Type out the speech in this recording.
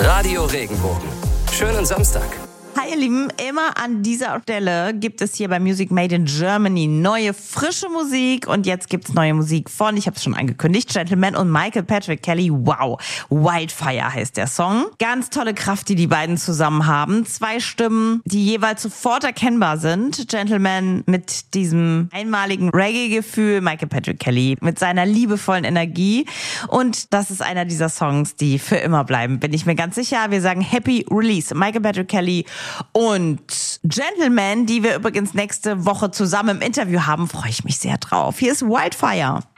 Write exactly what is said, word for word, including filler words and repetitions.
Radio Regenbogen. Schönen Samstag. Hi ihr Lieben, immer an dieser Stelle gibt es hier bei Music Made in Germany neue, frische Musik. Und jetzt gibt's neue Musik von, ich habe es schon angekündigt, Gentleman und Michael Patrick Kelly. Wow, Wildfire heißt der Song. Ganz tolle Kraft, die die beiden zusammen haben. Zwei Stimmen, die jeweils sofort erkennbar sind. Gentleman mit diesem einmaligen Reggae-Gefühl, Michael Patrick Kelly mit seiner liebevollen Energie. Und das ist einer dieser Songs, die für immer bleiben, bin ich mir ganz sicher. Wir sagen Happy Release, Michael Patrick Kelly und Gentleman, die wir übrigens nächste Woche zusammen im Interview haben, freue ich mich sehr drauf. Hier ist Wildfire.